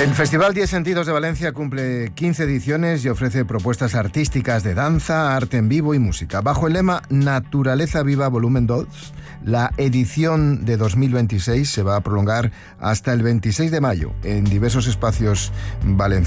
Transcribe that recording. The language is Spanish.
El Festival 10 Sentidos de Valencia cumple 15 ediciones y ofrece propuestas artísticas de danza, arte en vivo y música. Bajo el lema Naturaleza Viva Volumen 2, la edición de 2026 se va a prolongar hasta el 26 de mayo en diversos espacios valencianos.